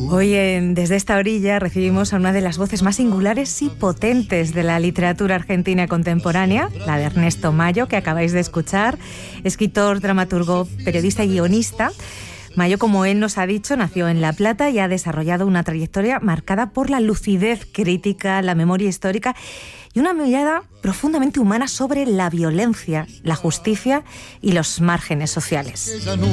Hoy Desde esta orilla recibimos a una de las voces más singulares y potentes de la literatura argentina contemporánea, la de Ernesto Mayo, que acabáis de escuchar, escritor, dramaturgo, periodista y guionista. Mayo, como él nos ha dicho, nació en La Plata y ha desarrollado una trayectoria marcada por la lucidez crítica, la memoria histórica y una mirada profundamente humana sobre la violencia, la justicia y los márgenes sociales.